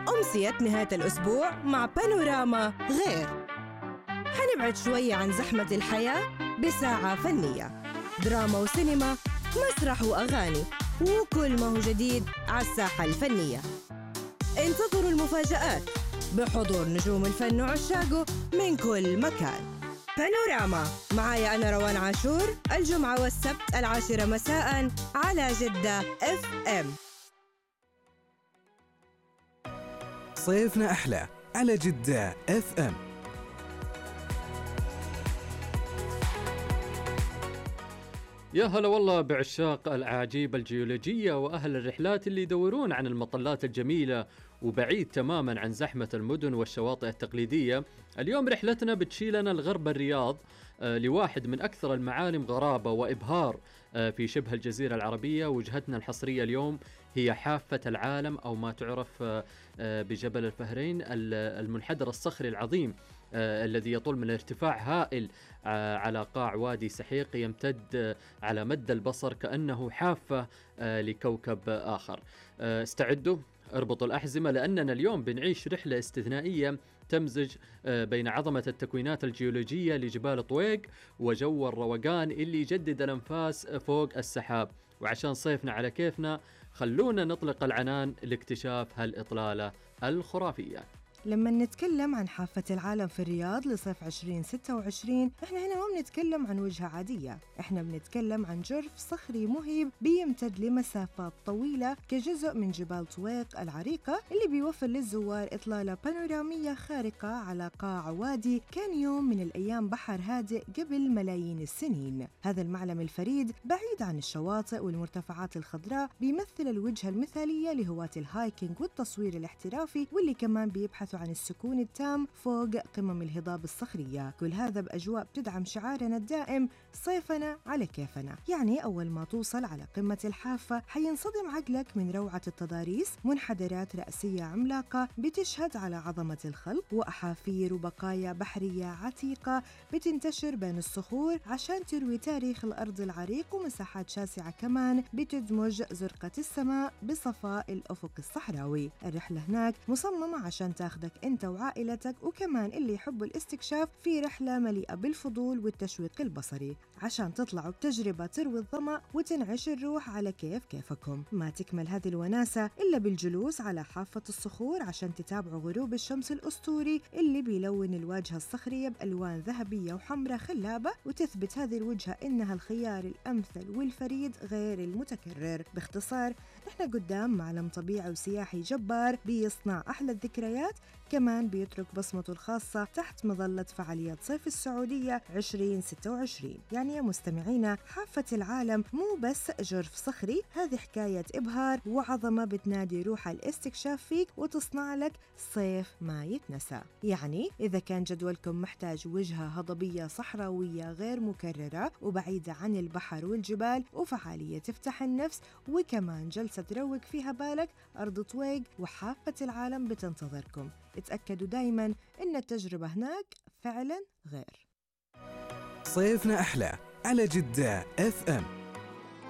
أمسية نهاية الأسبوع مع بانوراما غير. حنبعد شوية عن زحمة الحياة بساعة فنية، دراما وسينما، مسرح وأغاني، وكل ما هو جديد على الساحة الفنية. انتظروا المفاجآت بحضور نجوم الفن وعشاقه من كل مكان. بانوراما معايا أنا روان عاشور، الجمعة والسبت 10 مساء على جدة FM. صيفنا أحلى على جدة FM. يا هلا والله بعشاق الأعاجيب الجيولوجية وأهل الرحلات اللي يدورون عن المطلات الجميلة وبعيد تماما عن زحمة المدن والشواطئ التقليدية. اليوم رحلتنا بتشيلنا لغرب الرياض، لواحد من أكثر المعالم غرابة وإبهار في شبه الجزيرة العربية. وجهتنا الحصرية اليوم هي حافة العالم، أو ما تعرف بجبل الفهرين، المنحدر الصخري العظيم الذي يطل من ارتفاع هائل على قاع وادي سحيق، يمتد على مد البصر كأنه حافة لكوكب آخر. استعدوا، اربطوا الأحزمة، لأننا اليوم بنعيش رحلة استثنائية تمزج بين عظمة التكوينات الجيولوجية لجبال طويق وجو الروقان اللي يجدد الأنفاس فوق السحاب. وعشان صيفنا على كيفنا، خلونا نطلق العنان لاكتشاف هالإطلالة الخرافية. لما نتكلم عن حافة العالم في الرياض لصيف 2026، احنا هنا ما بنتكلم عن وجهة عادية، احنا بنتكلم عن جرف صخري مهيب بيمتد لمسافات طويلة كجزء من جبال طويق العريقة، اللي بيوفر للزوار إطلالة بانورامية خارقة على قاع وادي كان يوم من الأيام بحر هادئ قبل ملايين السنين. هذا المعلم الفريد بعيد عن الشواطئ والمرتفعات الخضراء بيمثل الوجهة المثالية لهواة الهايكينج والتصوير الاحترافي، واللي كمان بيبحثوا عن السكون التام فوق قمم الهضاب الصخرية. كل هذا بأجواء بتدعم شعارنا الدائم صيفنا على كيفنا. يعني أول ما توصل على قمة الحافة حينصدم عقلك من روعة التضاريس، منحدرات رأسية عملاقة بتشهد على عظمة الخلق، وأحافير وبقايا بحرية عتيقة بتنتشر بين الصخور عشان تروي تاريخ الأرض العريق، ومساحات شاسعة كمان بتدمج زرقة السماء بصفاء الأفق الصحراوي. الرحلة هناك مصممة عشان تاخدك أنت وعائلتك وكمان اللي يحبوا الاستكشاف في رحلة مليئة بالفضول والتشويق البصري، عشان تطلعوا بتجربة تروي الظمأ وتنعش الروح على كيفكم. ما تكمل هذه الوناسة إلا بالجلوس على حافة الصخور عشان تتابعوا غروب الشمس الأسطوري اللي بيلون الواجهة الصخرية بألوان ذهبية وحمراء خلابة، وتثبت هذه الوجهة إنها الخيار الأمثل والفريد غير المتكرر. باختصار، نحن قدام معلم طبيعي وسياحي جبار بيصنع أحلى الذكريات، كمان بيترك بصمته الخاصة تحت مظلة فعاليات صيف السعودية 2026. يعني يا مستمعينا، حافة العالم مو بس جرف صخري، هذه حكاية إبهار وعظمة بتنادي روح الاستكشاف فيك وتصنع لك صيف ما يتنسى. يعني إذا كان جدولكم محتاج وجهة هضبية صحراوية غير مكررة وبعيدة عن البحر والجبال وفعالية تفتح النفس وكمان جلسة تروق فيها بالك، أرض طويق وحافة العالم بتنتظركم. اتأكدوا دايما إن التجربة هناك فعلا غير. صيفنا أحلى على جدة FM.